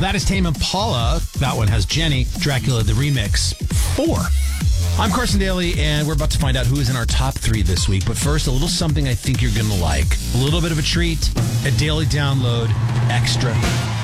That is Tame Impala. That one has Jenny. Dracula, the remix. 4. I'm Carson Daly, and we're about to find out who is in our top 3 this week. But first, a little something I think you're going to like. A little bit of a treat, a daily download extra.